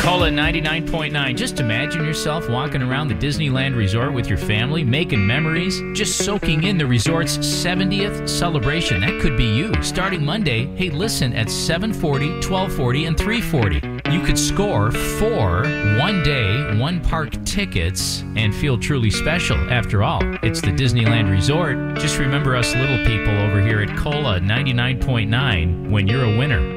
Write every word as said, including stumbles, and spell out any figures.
Cola ninety-nine point nine. Just imagine yourself walking around the Disneyland Resort with your family, making memories, just soaking in the resort's seventieth celebration. That could be you. Starting Monday, hey, listen at seven forty, twelve forty, and three forty. You could score four one-day, one-park tickets and feel truly special. After all, it's the Disneyland Resort. Just remember us little people over here at Cola ninety-nine point nine when you're a winner.